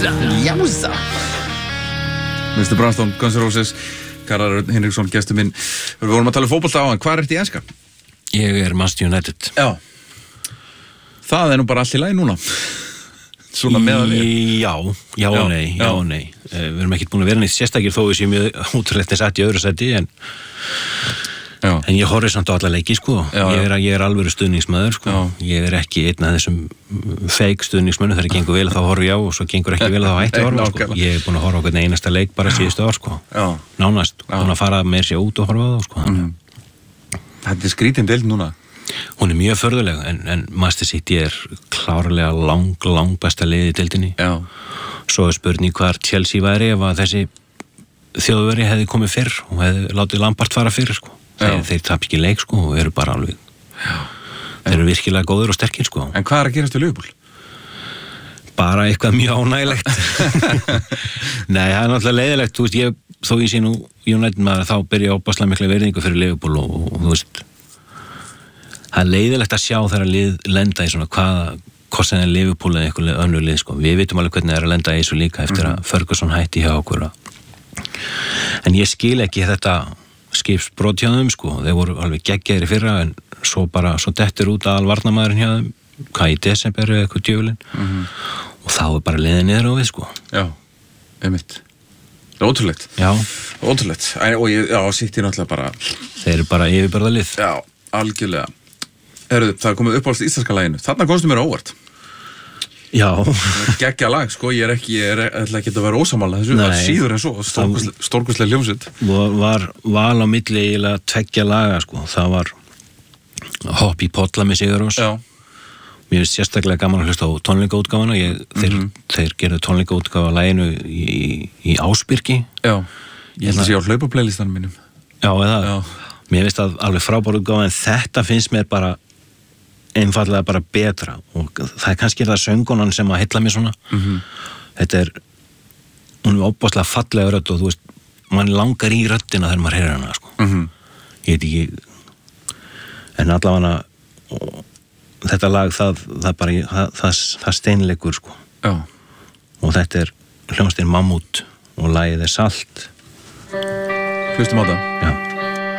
Jása Mr. Brownstone, Guns N' Roses Garðar Hinriksson, gestur minn Við vorum að tala fótbolta á hann, hvað ertu í enska? Ég Manchester United. Já Það nú bara allt í lagi núna Svona meðan við Já og nei Við erum ekkert búin að vera neitt sérstakir þó við séum mjög útrúlega satt í öðru sæti en ég horfi samt á alla leiki sko. Ég alvöru stuðningsmaður sko. Ég ekki einn af þessum fake stuðningsmönnum þegar gengur vel þá horfi ég á og svo gengur ekki vel þá hætti að horfa sko. Ég búin að horfa á hvern einasta leik bara síðustu ár sko. Nánast, búin að fara með sér út og horfa á það sko. Þetta skrítin deild núna Hún mjög förðuleg en Manchester City klárlega lang besta liði í deildinni Svo spurning hvar Chelsea væri ef að þessi þjóðveri hefði komið fyrr og hefði látið Lampard fara fyrr sko. Þeir tap ekki leik sko og eru bara alveg Þeir eru virkilega góður og sterkir sko. En hvað að gerast við Liverpool? Bara eitthvað mjög ánægilegt Nei, það náttúrulega leiðilegt þú veist, þó ég sé nú United maður þá byrja óbáslega mikla verðingu fyrir Liverpool og þú veist það leiðilegt að sjá þegar lið lenda í svona hvort sem Liverpool eða eitthvað önnur lið sko. Við vitum alveg hvernig það að lenda í þessu líka eftir að Ferguson hætti hjá okkur en ég skil ekki þetta skipsbrot hjá þeim sko. Þeir voru alveg geggjaðir í fyrra en svo dettur út að alvarnamaðurinn hjá þeim hvað í desember eða eitthvað djöfulinn og þá bara liðið niður á við sko. Já, einmitt Ótrúlegt Ótrúlegt og City náttúrulega bara Þeir eru bara yfirbörðalið Já, algjörlega Það komið upp á íslenska laginu Þarna komstu mér á óvart Já Geggja lag, sko, ég ætla ekki að vera ósamála þessu, það síður en svo stórkostlega hljómsveit var val á milli eiginlega tveggja laga, sko, það var Hopp í Polla með Sigurós Mér finnst sérstaklega gaman að hlusta á tónleikaútgáfuna þeir gerðu tónleikaútgáfa af laginu í Ásbyrgi Já, ég held að sé á hlaupaplaylistanum mínum Já, eða Mér finnst það alveg frábær útgáfa en þetta finnst mér bara einfallega bara betra og það kannski það söngunan sem að heilla mér svona þetta hún óbáslega fallega rödd og þú veist, mann langar í röddina þegar maður heyrir hana sko. Ég veit ekki en allavega þetta lag það steinleikur sko. Og þetta hljómsveitin Mammút og lagið Salt Hlustum á það Já